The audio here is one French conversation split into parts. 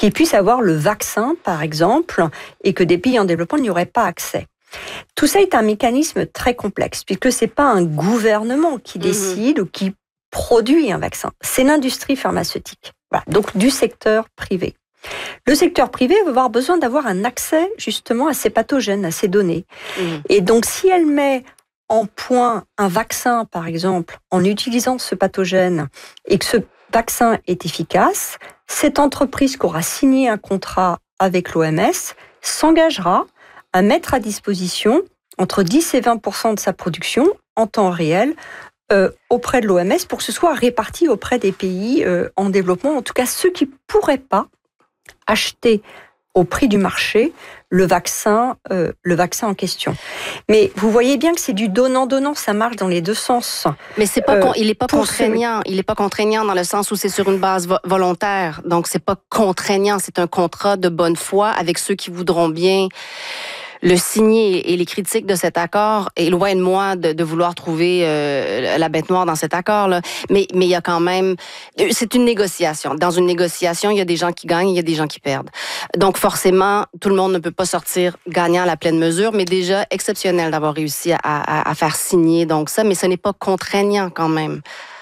qu'ils puissent avoir le vaccin, par exemple, et que des pays en développement n'y auraient pas accès. Tout ça est un mécanisme très complexe, puisque c'est pas un gouvernement qui décide ou qui produit un vaccin, c'est l'industrie pharmaceutique. Voilà, donc du secteur privé. Le secteur privé va avoir besoin d'avoir un accès justement à ces pathogènes, à ces données. Et donc si elle met en point un vaccin, par exemple, en utilisant ce pathogène et que ce vaccin est efficace, cette entreprise qui aura signé un contrat avec l'OMS s'engagera à mettre à disposition entre 10 et 20% de sa production en temps réel auprès de l'OMS pour que ce soit réparti auprès des pays en développement, en tout cas ceux qui ne pourraient pas acheter au prix du marché le vaccin en question. Mais vous voyez bien que c'est du donnant-donnant, ça marche dans les deux sens. Mais c'est pas, il n'est pas contraignant. Il n'est pas contraignant dans le sens où c'est sur une base volontaire. Donc c'est pas contraignant, c'est un contrat de bonne foi avec ceux qui voudront bien le signer. Et les critiques de cet accord, éloigne-moi de vouloir trouver la bête noire dans cet accord-là. Mais il y a quand même... C'est une négociation. Dans une négociation, il y a des gens qui gagnent, il y a des gens qui perdent. Donc forcément, tout le monde ne peut pas sortir gagnant à la pleine mesure, mais déjà exceptionnel d'avoir réussi à faire signer donc ça, mais ce n'est pas contraignant quand même.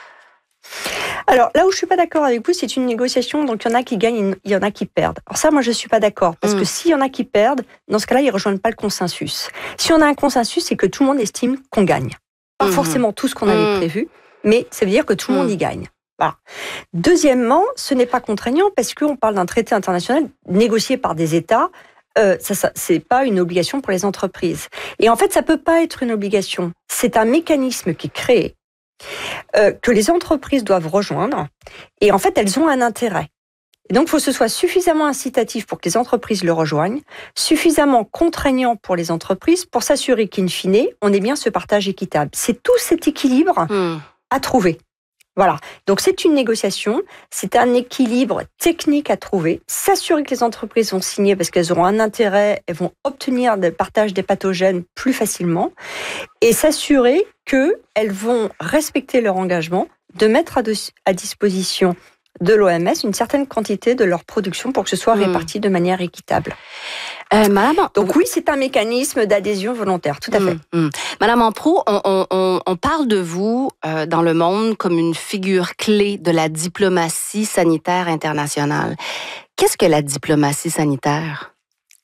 Alors là où je suis pas d'accord avec vous, c'est une négociation, donc il y en a qui gagnent, il y en a qui perdent. Alors ça, moi je suis pas d'accord, parce que s'il y en a qui perdent, dans ce cas-là, ils rejoignent pas le consensus. Si on a un consensus, c'est que tout le monde estime qu'on gagne. Pas forcément tout ce qu'on avait prévu, mais ça veut dire que tout le monde y gagne. Voilà. Deuxièmement, ce n'est pas contraignant parce qu'on parle d'un traité international négocié par des États. Ça, c'est pas une obligation pour les entreprises. Et en fait, ça peut pas être une obligation. C'est un mécanisme qui est créé. Que les entreprises doivent rejoindre, et en fait, elles ont un intérêt. Et donc, il faut que ce soit suffisamment incitatif pour que les entreprises le rejoignent, suffisamment contraignant pour les entreprises pour s'assurer qu'in fine, on ait bien ce partage équitable. C'est tout cet équilibre à trouver. Voilà. Donc, c'est une négociation, c'est un équilibre technique à trouver, s'assurer que les entreprises vont signer parce qu'elles auront un intérêt, elles vont obtenir le partage des pathogènes plus facilement, et s'assurer qu'elles vont respecter leur engagement de mettre à disposition de l'OMS une certaine quantité de leur production pour que ce soit réparti de manière équitable. Madame, donc oui, c'est un mécanisme d'adhésion volontaire, tout à fait. Madame Amprou, on parle de vous dans le monde comme une figure clé de la diplomatie sanitaire internationale. Qu'est-ce que la diplomatie sanitaire?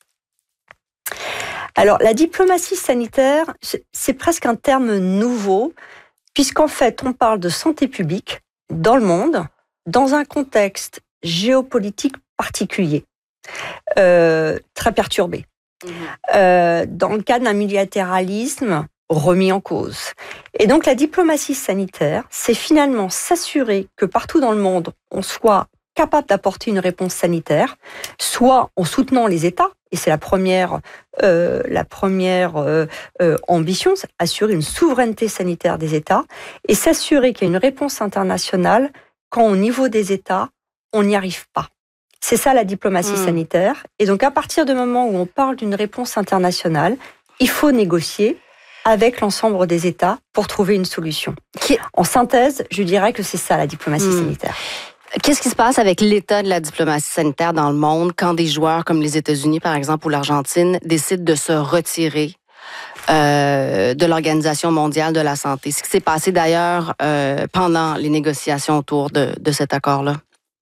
Alors, la diplomatie sanitaire, c'est presque un terme nouveau, puisqu'en fait, on parle de santé publique dans le monde, dans un contexte géopolitique particulier, très perturbé. Dans le cadre d'un multilatéralisme remis en cause. Et donc, la diplomatie sanitaire, c'est finalement s'assurer que partout dans le monde, on soit capable d'apporter une réponse sanitaire, soit en soutenant les États, et c'est la première ambition, assurer une souveraineté sanitaire des États, et s'assurer qu'il y a une réponse internationale quand au niveau des États, on n'y arrive pas. C'est ça la diplomatie sanitaire. Et donc à partir du moment où on parle d'une réponse internationale, il faut négocier avec l'ensemble des États pour trouver une solution. En synthèse, je dirais que c'est ça la diplomatie sanitaire. Qu'est-ce qui se passe avec l'état de la diplomatie sanitaire dans le monde quand des joueurs comme les États-Unis, par exemple, ou l'Argentine, décident de se retirer de l'Organisation mondiale de la santé? Ce qui s'est passé d'ailleurs pendant les négociations autour de cet accord-là.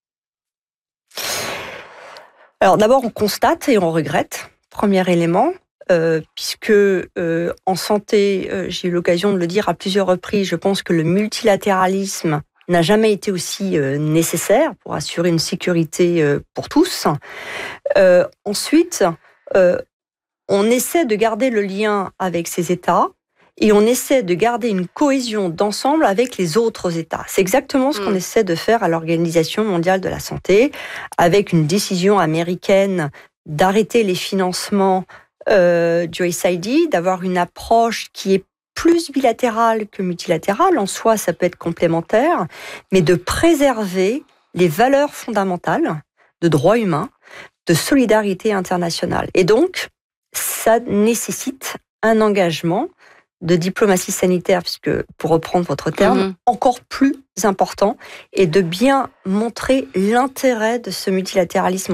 Alors d'abord, on constate et on regrette, premier élément, puisque en santé, j'ai eu l'occasion de le dire à plusieurs reprises, je pense que le multilatéralisme n'a jamais été aussi nécessaire pour assurer une sécurité pour tous. Ensuite, on essaie de garder le lien avec ces États et on essaie de garder une cohésion d'ensemble avec les autres États. C'est exactement ce qu'on essaie de faire à l'Organisation mondiale de la santé, avec une décision américaine d'arrêter les financements du USAID, d'avoir une approche qui est plus bilatérale que multilatérale. En soi, ça peut être complémentaire, mais de préserver les valeurs fondamentales de droits humains, de solidarité internationale. Et donc, ça nécessite un engagement de diplomatie sanitaire, puisque, pour reprendre votre terme, encore plus important, et de bien montrer l'intérêt de ce multilatéralisme